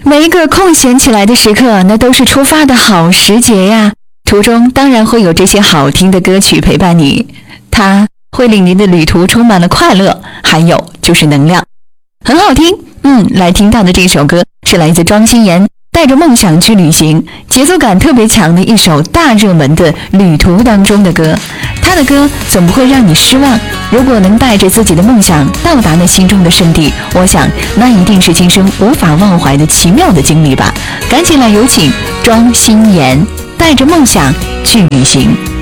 每一个空闲起来的时刻，那都是出发的好时节呀。途中当然会有这些好听的歌曲陪伴你，它会令您的旅途充满了快乐，还有就是能量，很好听。来听到的这首歌是来自庄心妍带着梦想去旅行，节奏感特别强的一首大热门的旅途当中的歌。他的歌总不会让你失望，如果能带着自己的梦想到达那心中的圣地，我想那一定是今生无法忘怀的奇妙的经历吧。赶紧来有请庄心妍带着梦想去旅行。